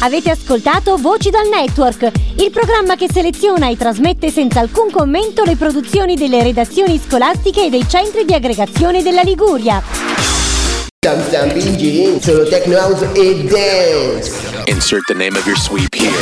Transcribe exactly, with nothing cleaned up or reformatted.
Avete ascoltato Voci dal Network, il programma che seleziona e trasmette senza alcun commento le produzioni delle redazioni scolastiche e dei centri di aggregazione della Liguria. Solo techno house e dance. Insert the name of your sweep here.